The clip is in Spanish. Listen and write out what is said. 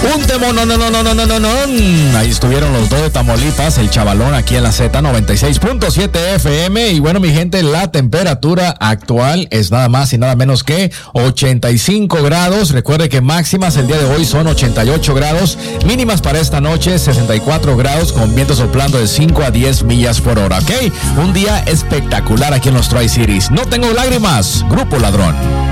Un temón, no. Ahí estuvieron los dos de Tamaulipas, el Chavalón aquí en la Z96.7 FM. Y bueno, mi gente, la temperatura actual es nada más y nada menos que 85 grados. Recuerde que máximas el día de hoy son 88 grados, mínimas para esta noche 64 grados, con viento soplando de 5 a 10 millas por hora, ¿ok? Un día espectacular aquí en los Tri-Cities. No tengo lágrimas, Grupo Ladrón.